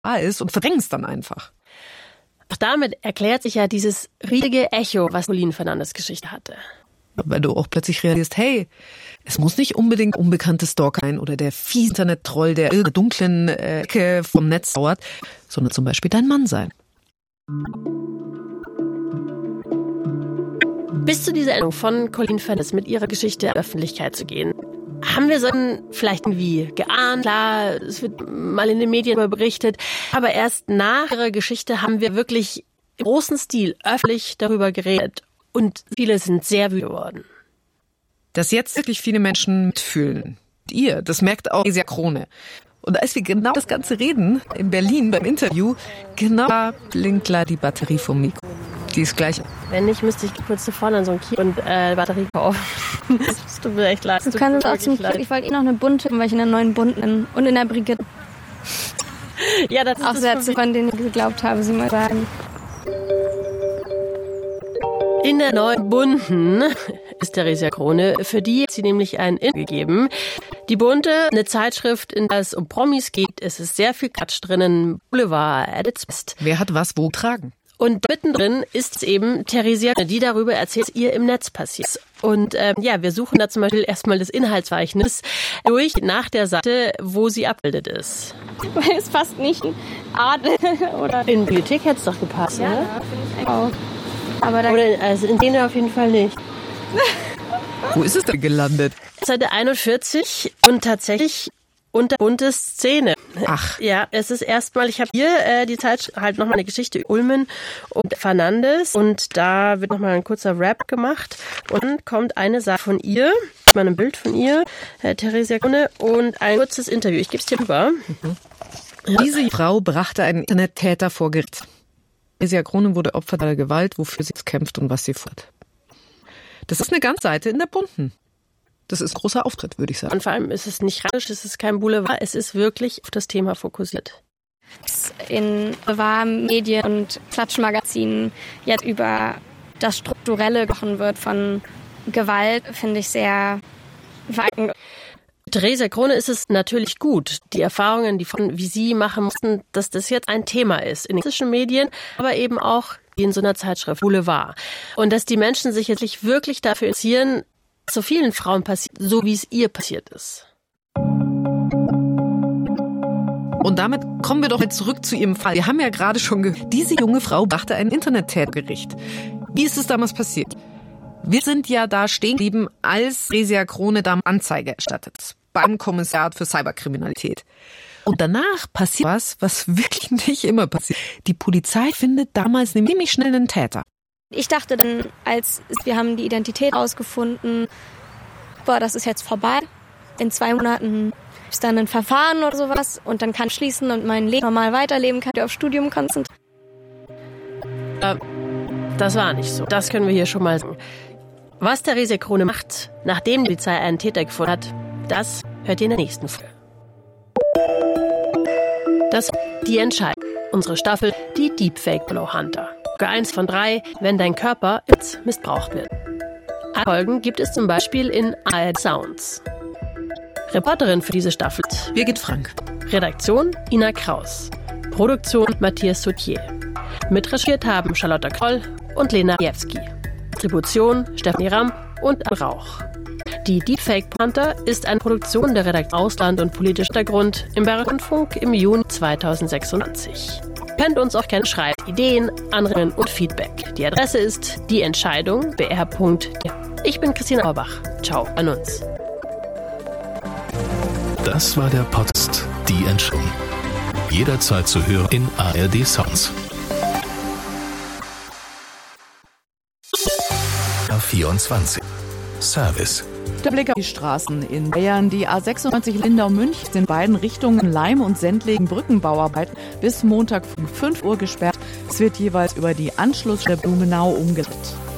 ist und verdrängen es dann einfach. Auch damit erklärt sich ja dieses riesige Echo, was Colin Fernandes Geschichte hatte. Weil du auch plötzlich realisierst, hey, es muss nicht unbedingt unbekannte Stalker sein oder der fiese Internet-Troll, der in der dunklen Ecke vom Netz dauert, sondern zum Beispiel dein Mann sein. Bis zu dieser Änderung von Colin Fernandes mit ihrer Geschichte in die Öffentlichkeit zu gehen, haben wir so vielleicht irgendwie geahnt. Klar, es wird mal in den Medien darüber berichtet, aber erst nach ihrer Geschichte haben wir wirklich im großen Stil öffentlich darüber geredet. Und viele sind sehr wütend geworden. Dass jetzt wirklich viele Menschen mitfühlen. Ihr, das merkt auch Theresia Krone. Und als wir genau das Ganze reden, in Berlin beim Interview, genau da blinkt klar die Batterie vom Mikro. Die ist gleich. Wenn nicht, müsste ich kurz zu vorne an so ein Key und Batterie kaufen. Das tut mir echt leid. Du kannst es auch zum Glück. Ich wollte noch eine bunte, weil ich in der neuen bunten und in der Brigitte. Ja, das ist auch Sätze, von denen ich geglaubt habe, sie mal sagen. In der neuen bunten ist Theresia Krone, für die hat sie nämlich ein Interview gegeben. Die bunte, eine Zeitschrift, in der es um Promis geht. Es ist sehr viel Quatsch drinnen. Boulevard at its best. Wer hat was wo getragen? Und mittendrin ist eben Theresia, die darüber erzählt, was ihr im Netz passiert. Und wir suchen da zum Beispiel erstmal das Inhaltsverzeichnis durch nach der Seite, wo sie abgebildet ist. Weil es passt nicht Adel oder... In die Bibliothek hätte es doch gepasst, ja, ne? Ja, finde ich auch. Aber also in denen auf jeden Fall nicht. Wo ist es denn gelandet? Seite 41 und tatsächlich unter bunte Szene. Ach. Ja, es ist erstmal, ich habe hier die Zeit halt nochmal eine Geschichte über Ulmen und Fernandes und da wird nochmal ein kurzer Rap gemacht und dann kommt eine Sache von ihr, mal ein Bild von ihr, Theresia Krone und ein kurzes Interview. Ich gebe es dir rüber. Diese Frau brachte einen Internettäter vor Gericht. Theresia Krone wurde Opfer der Gewalt, wofür sie jetzt kämpft und was sie fordert. Das ist eine ganze Seite in der bunten. Das ist ein großer Auftritt, würde ich sagen. Und vor allem ist es nicht radisch, es ist kein Boulevard, es ist wirklich auf das Thema fokussiert. In Boulevardmedien und Klatschmagazinen jetzt über das Strukturelle gesprochen wird von Gewalt, finde ich sehr weit. Theresia Krone ist es natürlich gut, die Erfahrungen, die von wie sie machen mussten, dass das jetzt ein Thema ist in den klassischen Medien, aber eben auch in so einer Zeitschrift Boulevard. Und dass die Menschen sich jetzt wirklich dafür interessieren, was so vielen Frauen passiert, so wie es ihr passiert ist. Und damit kommen wir doch jetzt zurück zu ihrem Fall. Wir haben ja gerade schon gehört, diese junge Frau brachte ein Internettäter vor Gericht. Wie ist es damals passiert? Wir sind ja da stehen geblieben, als Theresia Krone da Anzeige erstattet beim Kommissariat für Cyberkriminalität. Und danach passiert was wirklich nicht immer passiert. Die Polizei findet damals nämlich schnell einen Täter. Ich dachte dann, als wir haben die Identität rausgefunden, das ist jetzt vorbei. In 2 Monaten ist dann ein Verfahren oder sowas und dann kann ich schließen und mein Leben normal weiterleben, kann ich aufs Studium konzentrieren. Das war nicht so. Das können wir hier schon mal sagen. Was Theresia Krone macht, nachdem die Polizei einen Täter gefunden hat, das hört ihr in der nächsten Folge. Das ist die Entscheidung. Unsere Staffel, die Deepfake Blow Hunter. Folge 1 von 3, wenn dein Körper jetzt missbraucht wird. Alle Folgen gibt es zum Beispiel in ARD Sounds. Reporterin für diese Staffel Birgit Frank. Redaktion Ina Kraus. Produktion Matthias Sautier. Mitrecherchiert haben Charlotte Kroll und Lena Jewski. Distribution Stefanie Ramm und Rauch. Die Deepfake Hunter ist eine Produktion der Redaktion Ausland und politischer Hintergrund im Bayerischen Rundfunk im Juni 2026. Könnt uns auch gerne schreiben, Ideen, Anregungen und Feedback. Die Adresse ist dieentscheidung@br.de. Ich bin Christina Auerbach. Ciao an uns. Das war der Podcast Die Entscheidung. Jederzeit zu hören in ARD Sounds. 24. Service. Der Blick auf die Straßen in Bayern. Die A96 Lindau-München in beiden Richtungen Leim- und Sendligen Brückenbauarbeiten bis Montag um 5 Uhr gesperrt. Es wird jeweils über die Anschlussstelle Blumenau umgeleitet.